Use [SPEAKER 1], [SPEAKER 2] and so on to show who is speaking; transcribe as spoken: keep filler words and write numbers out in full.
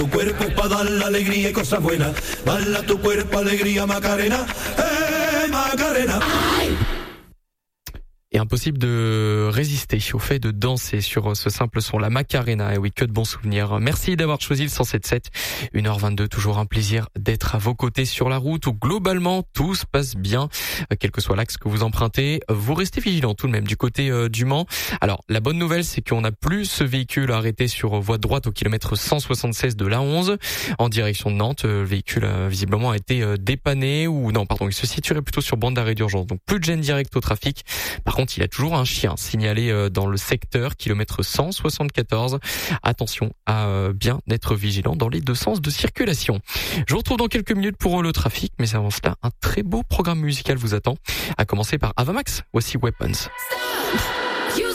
[SPEAKER 1] Tu cuerpo es para dar la alegría y cosas buenas. Bala tu cuerpo, alegría, Macarena. ¡Eh, Macarena!
[SPEAKER 2] Et impossible de résister au fait de danser sur ce simple son, la Macarena. Et oui, que de bons souvenirs. Merci d'avoir choisi le cent sept sept. une heure vingt-deux, toujours un plaisir d'être à vos côtés sur la route où globalement tout se passe bien, quel que soit l'axe que vous empruntez. Vous restez vigilants tout de même du côté euh, du Mans. Alors, la bonne nouvelle, c'est qu'on n'a plus ce véhicule arrêté sur voie de droite au kilomètre cent soixante-seize de l'A onze en direction de Nantes. Le véhicule euh, visiblement a été euh, dépanné ou non, pardon, il se situerait plutôt sur bande d'arrêt d'urgence. Donc plus de gêne directe au trafic. Par contre, il a toujours un chien signalé dans le secteur, kilomètre cent soixante-quatorze. Attention à bien être vigilant dans les deux sens de circulation. Je vous retrouve dans quelques minutes pour le trafic, mais avant cela, un très beau programme musical vous attend, à commencer par Avamax. Voici Weapons.